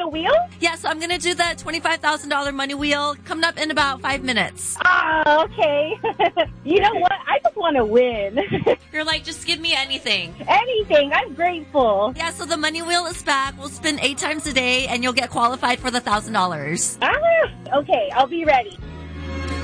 wheel? Yeah, so I'm going to do the $25,000 money wheel coming up in about 5 minutes. Ah, okay. You know what? I just want to win. You're like, just give me anything. Anything. I'm grateful. Yeah, so the money wheel is back. We'll spin 8 times a day, and you'll get qualified for the $1,000. Ah, okay. I'll be ready.